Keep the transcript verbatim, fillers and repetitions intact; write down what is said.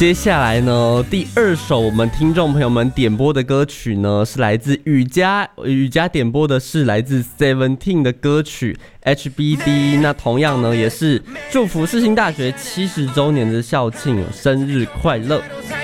接下来呢，第二首我们听众朋友们点播的歌曲呢，是来自雨佳，雨佳点播的是来自 Seventeen 的歌曲 H B D。那同样呢，也是祝福世新大学七十周年的校庆，生日快乐！